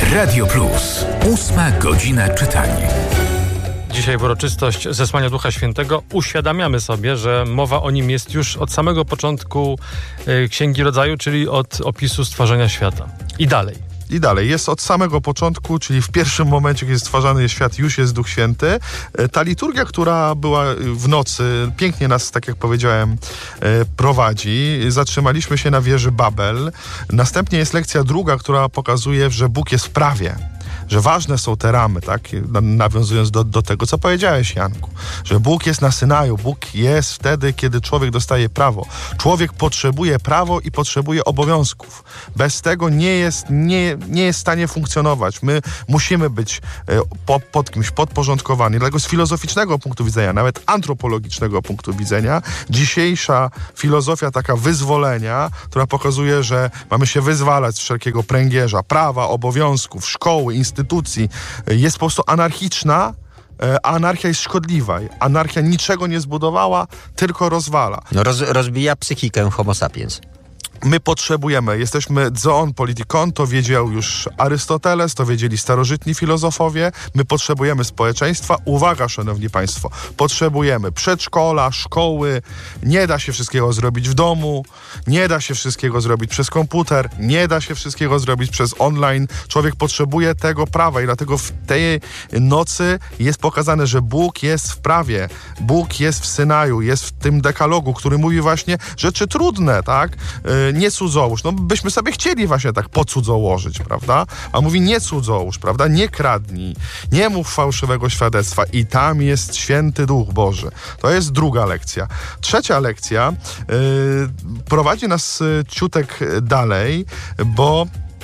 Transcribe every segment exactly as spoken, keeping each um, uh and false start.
Radio Plus. Ósma godzina czytania. Dzisiaj w uroczystość zesłania Ducha Świętego uświadamiamy sobie, że mowa o nim jest już od samego początku y, Księgi Rodzaju, czyli od opisu stworzenia świata. I dalej. I dalej, jest od samego początku, czyli w pierwszym momencie, kiedy stwarzany jest świat, już jest Duch Święty. Ta liturgia, która była w nocy, pięknie nas, tak jak powiedziałem, prowadzi. Zatrzymaliśmy się na wieży Babel. Następnie jest lekcja druga, która pokazuje, że Bóg jest w prawie. Że ważne są te ramy, tak? Nawiązując do, do tego, co powiedziałeś, Janku. Że Bóg jest na Synaju. Bóg jest wtedy, kiedy człowiek dostaje prawo. Człowiek potrzebuje prawo i potrzebuje obowiązków. Bez tego nie jest, nie, nie jest w stanie funkcjonować. My musimy być po, pod kimś podporządkowani. Dlatego z filozoficznego punktu widzenia, nawet antropologicznego punktu widzenia, dzisiejsza filozofia taka wyzwolenia, która pokazuje, że mamy się wyzwalać z wszelkiego pręgierza, prawa, obowiązków, szkoły, instytucji, jest po prostu anarchiczna, a anarchia jest szkodliwa. Anarchia niczego nie zbudowała, tylko rozwala. No roz, rozbija psychikę homo sapiens. My potrzebujemy, jesteśmy zoon politikon, to wiedział już Arystoteles, to wiedzieli starożytni filozofowie, my potrzebujemy społeczeństwa. Uwaga, szanowni państwo, potrzebujemy przedszkola, szkoły, nie da się wszystkiego zrobić w domu, nie da się wszystkiego zrobić przez komputer, nie da się wszystkiego zrobić przez online. Człowiek potrzebuje tego prawa i dlatego w tej nocy jest pokazane, że Bóg jest w prawie, Bóg jest w Synaju, jest w tym dekalogu, który mówi właśnie rzeczy trudne, tak? Nie cudzołóż. No byśmy sobie chcieli właśnie tak pocudzołożyć, prawda? A mówi nie cudzołóż, prawda? Nie kradnij, nie mów fałszywego świadectwa i tam jest święty Duch Boży. To jest druga lekcja. Trzecia lekcja yy, prowadzi nas ciutek dalej, bo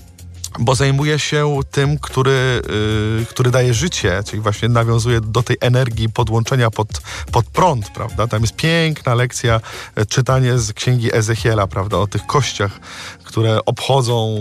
bo zajmuje się tym, który, yy, który daje życie, czyli właśnie nawiązuje do tej energii podłączenia pod, pod prąd, prawda? Tam jest piękna lekcja, czytanie z Księgi Ezechiela, prawda? O tych kościach, które obchodzą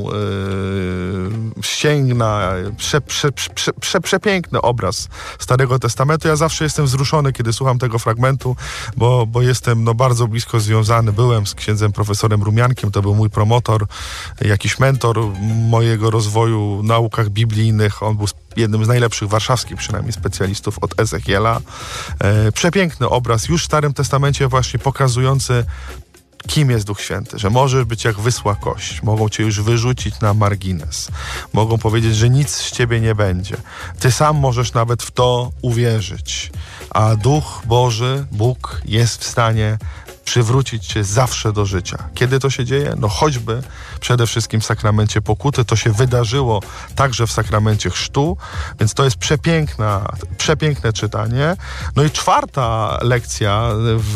yy, ścięgna, prze, prze, prze, prze, przepiękny obraz Starego Testamentu. Ja zawsze jestem wzruszony, kiedy słucham tego fragmentu, bo, bo jestem no, bardzo blisko związany. Byłem z księdzem profesorem Rumiankiem, to był mój promotor, jakiś mentor mojego rozwoju w naukach biblijnych. On był jednym z najlepszych warszawskich przynajmniej specjalistów od Ezechiela. E, przepiękny obraz, już w Starym Testamencie właśnie pokazujący, kim jest Duch Święty, że możesz być jak wysła kość, mogą cię już wyrzucić na margines, mogą powiedzieć, że nic z ciebie nie będzie. Ty sam możesz nawet w to uwierzyć, a Duch Boży, Bóg jest w stanie przywrócić cię zawsze do życia. Kiedy to się dzieje? No choćby przede wszystkim w sakramencie pokuty. To się wydarzyło także w sakramencie chrztu, więc to jest przepiękna, przepiękne czytanie. No i czwarta lekcja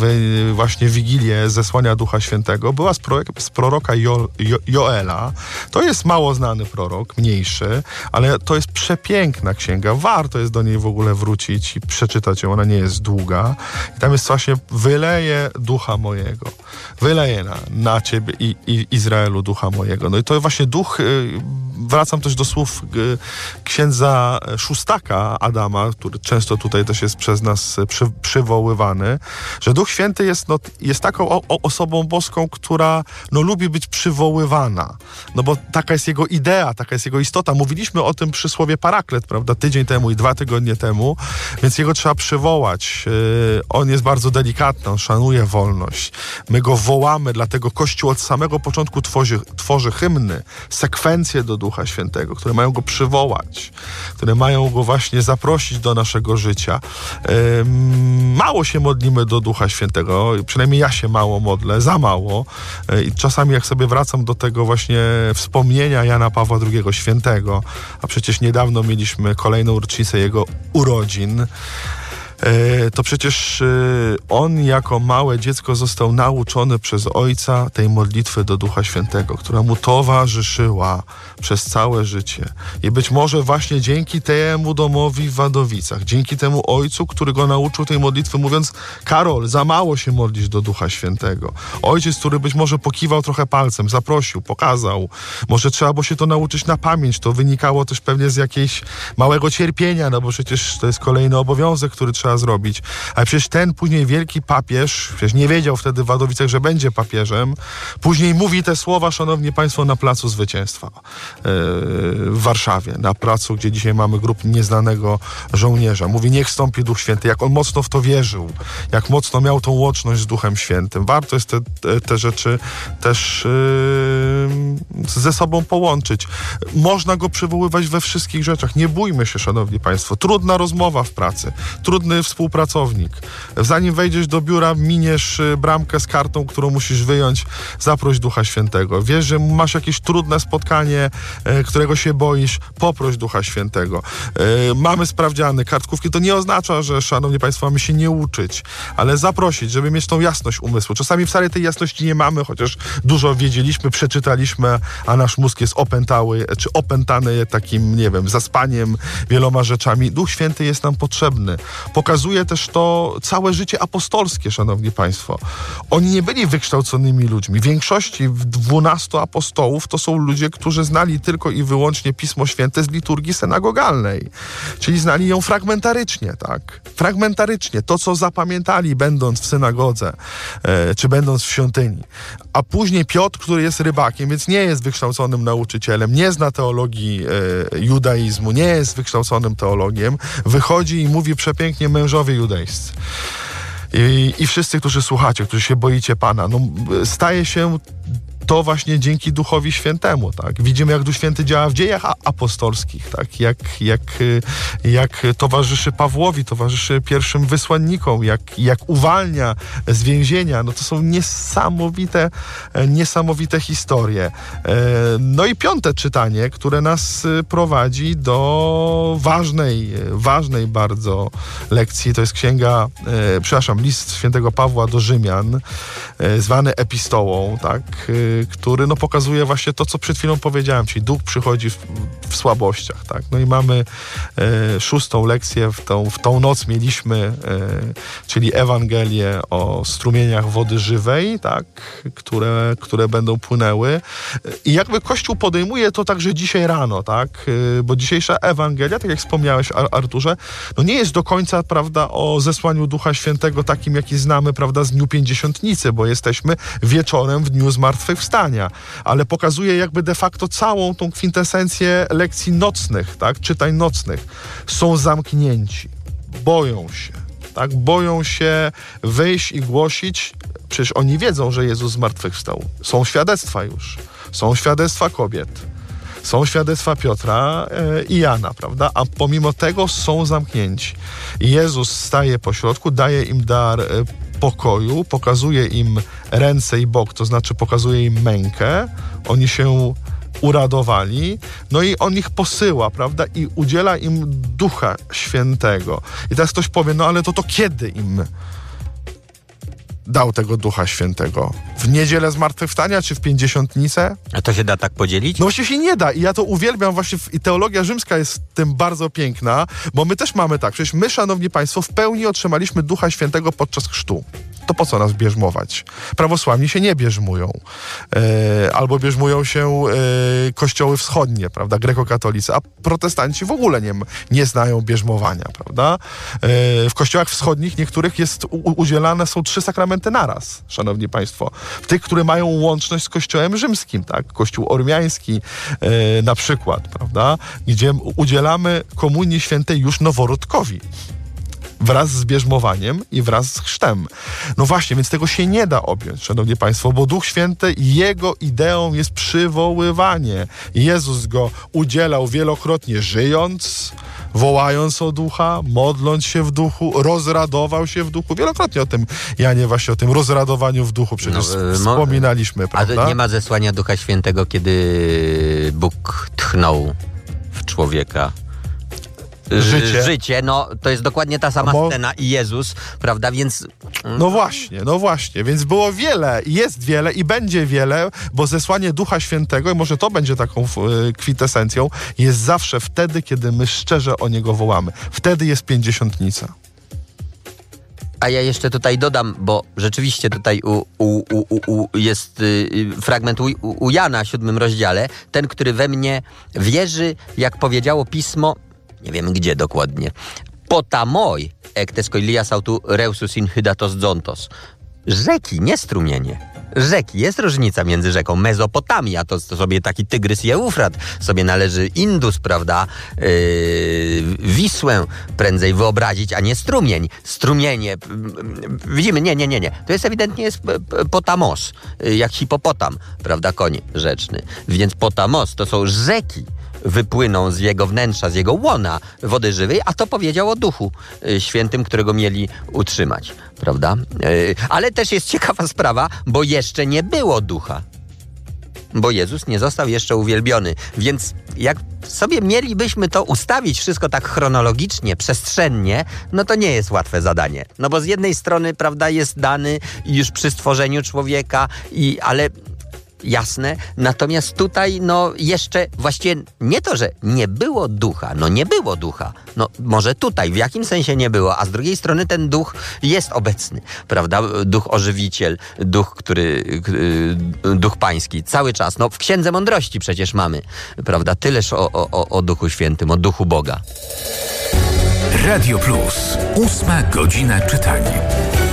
w właśnie Wigilię zesłania Ducha Świętego była z, pro, z proroka jo, jo, Joela. To jest mało znany prorok, mniejszy, ale to jest przepiękna księga. Warto jest do niej w ogóle wrócić i przeczytać ją. Ona nie jest długa. I tam jest właśnie wyleje Ducha mojego. Wyleję na, na ciebie i, i Izraelu Ducha mojego. No i to właśnie Duch, y, wracam też do słów y, księdza Szóstaka Adama, który często tutaj też jest przez nas przy, przywoływany, że Duch Święty jest, no, jest taką o, o osobą boską, która no, lubi być przywoływana. No bo taka jest jego idea, taka jest jego istota. Mówiliśmy o tym przysłowie paraklet, prawda, tydzień temu i dwa tygodnie temu, więc jego trzeba przywołać. Y, on jest bardzo delikatny, on szanuje wolność. My go wołamy, dlatego Kościół od samego początku tworzy, tworzy hymny, sekwencje do Ducha Świętego, które mają go przywołać, które mają go właśnie zaprosić do naszego życia. Yy, mało się modlimy do Ducha Świętego, przynajmniej ja się mało modlę, za mało. Yy, I czasami jak sobie wracam do tego właśnie wspomnienia Jana Pawła drugiego Świętego, a przecież niedawno mieliśmy kolejną rocznicę jego urodzin, to przecież on jako małe dziecko został nauczony przez ojca tej modlitwy do Ducha Świętego, która mu towarzyszyła przez całe życie. I być może właśnie dzięki temu domowi w Wadowicach, dzięki temu ojcu, który go nauczył tej modlitwy, mówiąc: Karol, za mało się modlisz do Ducha Świętego. Ojciec, który być może pokiwał trochę palcem, zaprosił, pokazał. Może trzeba było się to nauczyć na pamięć. To wynikało też pewnie z jakiegoś małego cierpienia, no bo przecież to jest kolejny obowiązek, który trzeba trzeba zrobić. Ale przecież ten później wielki papież, przecież nie wiedział wtedy w Wadowicach, że będzie papieżem, później mówi te słowa, szanowni państwo, na Placu Zwycięstwa yy, w Warszawie, na placu, gdzie dzisiaj mamy grób nieznanego żołnierza. Mówi, niech wstąpi Duch Święty, jak on mocno w to wierzył, jak mocno miał tą łączność z Duchem Świętym. Warto jest te, te rzeczy też yy, ze sobą połączyć. Można go przywoływać we wszystkich rzeczach. Nie bójmy się, szanowni państwo. Trudna rozmowa w pracy, trudny współpracownik. Zanim wejdziesz do biura, miniesz bramkę z kartą, którą musisz wyjąć, zaproś Ducha Świętego. Wiesz, że masz jakieś trudne spotkanie, e, którego się boisz, poproś Ducha Świętego. E, mamy sprawdziany, kartkówki. To nie oznacza, że, szanowni państwo, mamy się nie uczyć, ale zaprosić, żeby mieć tą jasność umysłu. Czasami wcale tej jasności nie mamy, chociaż dużo wiedzieliśmy, przeczytaliśmy, a nasz mózg jest opętały, czy opętany takim, nie wiem, zaspaniem, wieloma rzeczami. Duch Święty jest nam potrzebny. Pokazuje też to całe życie apostolskie, szanowni państwo. Oni nie byli wykształconymi ludźmi. W większości dwunastu apostołów to są ludzie, którzy znali tylko i wyłącznie Pismo Święte z liturgii synagogalnej. Czyli znali ją fragmentarycznie, tak? Fragmentarycznie. To, co zapamiętali, będąc w synagodze, e, czy będąc w świątyni. A później Piotr, który jest rybakiem, więc nie jest wykształconym nauczycielem, nie zna teologii e, judaizmu, nie jest wykształconym teologiem, wychodzi i mówi przepięknie mężowie judejscy. I, I wszyscy, którzy słuchacie, którzy się boicie Pana, no, staje się to właśnie dzięki Duchowi Świętemu, tak? Widzimy, jak Duch Święty działa w dziejach apostolskich, tak? Jak, jak, jak towarzyszy Pawłowi, towarzyszy pierwszym wysłannikom, jak, jak uwalnia z więzienia. No to są niesamowite, niesamowite historie. No i piąte czytanie, które nas prowadzi do ważnej, ważnej bardzo lekcji. To jest księga, przepraszam, list świętego Pawła do Rzymian, zwany epistołą, tak? Który no, pokazuje właśnie to, co przed chwilą powiedziałem, czyli duch przychodzi w, w słabościach, tak? No i mamy e, szóstą lekcję, w tą, w tą noc mieliśmy, e, czyli Ewangelię o strumieniach wody żywej, tak? Które, które będą płynęły. I jakby Kościół podejmuje to także dzisiaj rano, tak? E, bo dzisiejsza Ewangelia, tak jak wspomniałeś, Arturze, no nie jest do końca, prawda, o zesłaniu Ducha Świętego takim, jaki znamy, prawda, z Dniu Pięćdziesiątnicy, bo jesteśmy wieczorem w Dniu Zmartwychwstania, ale pokazuje jakby de facto całą tą kwintesencję lekcji nocnych, tak, czytań nocnych. Są zamknięci, boją się, tak, boją się wyjść i głosić. Przecież oni wiedzą, że Jezus zmartwychwstał. Są świadectwa już, są świadectwa kobiet, są świadectwa Piotra e, i Jana, prawda? A pomimo tego są zamknięci. I Jezus staje pośrodku, daje im dar e, pokoju, pokazuje im ręce i bok, to znaczy pokazuje im mękę. Oni się uradowali, no i on ich posyła, prawda? I udziela im Ducha Świętego. I teraz ktoś powie, no ale to to kiedy im dał tego Ducha Świętego? W niedzielę zmartwychwstania, czy w pięćdziesiątnicę? A to się da tak podzielić? No właśnie się nie da i ja to uwielbiam właśnie w, i teologia rzymska jest tym bardzo piękna, bo my też mamy tak, przecież my, szanowni państwo, w pełni otrzymaliśmy Ducha Świętego podczas chrztu. To po co nas bierzmować? Prawosławni się nie bierzmują. E, albo bierzmują się e, kościoły wschodnie, prawda, grekokatolicy, a protestanci w ogóle nie, nie znają bierzmowania, prawda? E, w kościołach wschodnich niektórych jest u, udzielane są trzy sakramenty naraz, szanowni państwo. W tych, które mają łączność z kościołem rzymskim, tak? Kościół ormiański e, na przykład, prawda? Gdzie udzielamy komunii świętej już noworodkowi. Wraz z bierzmowaniem i wraz z chrztem. No właśnie, więc tego się nie da objąć, szanowni państwo, bo Duch Święty, jego ideą jest przywoływanie. Jezus go udzielał wielokrotnie żyjąc, wołając o Ducha, modląc się w Duchu, rozradował się w Duchu. Wielokrotnie o tym, Janie, właśnie o tym rozradowaniu w Duchu przecież no, wspominaliśmy, prawda? A nie ma zesłania Ducha Świętego, kiedy Bóg tchnął w człowieka Życie. Życie, no to jest dokładnie ta sama Mo... scena i Jezus, prawda, więc... No właśnie, no właśnie, więc było wiele, jest wiele i będzie wiele, bo zesłanie Ducha Świętego, i może to będzie taką y, kwintesencją, jest zawsze wtedy, kiedy my szczerze o Niego wołamy. Wtedy jest pięćdziesiątnica. A ja jeszcze tutaj dodam, bo rzeczywiście tutaj u, u, u, u jest y, fragment u, u Jana w siódmym rozdziale, ten, który we mnie wierzy, jak powiedziało Pismo, nie wiemy gdzie dokładnie, Potamoi, ektes koilias autu reusus in hydatos zontos. Rzeki, nie strumienie. Rzeki. Jest różnica między rzeką. Mezopotamia to, to sobie taki Tygrys i Eufrat. Sobie należy Indus, prawda? Yy, Wisłę prędzej wyobrazić, a nie strumień. Strumienie. Widzimy, nie, nie, nie, nie. To jest ewidentnie jest potamos. Jak hipopotam, prawda? Koń rzeczny. Więc potamos to są rzeki. Wypłyną z jego wnętrza, z jego łona wody żywej, a to powiedział o Duchu Świętym, którego mieli utrzymać, prawda? Ale też jest ciekawa sprawa, bo jeszcze nie było Ducha. Bo Jezus nie został jeszcze uwielbiony. Więc jak sobie mielibyśmy to ustawić wszystko tak chronologicznie, przestrzennie, no to nie jest łatwe zadanie. No bo z jednej strony, prawda, jest dany już przy stworzeniu człowieka, i ale... Jasne, natomiast tutaj no jeszcze właściwie nie to, że nie było ducha, no nie było ducha, no może tutaj w jakim sensie nie było, a z drugiej strony ten duch jest obecny, prawda, duch ożywiciel, duch, który, duch pański, cały czas, no w Księdze Mądrości przecież mamy, prawda, tyleż o, o, o Duchu Świętym, o Duchu Boga. Radio Plus, ósma godzina czytania.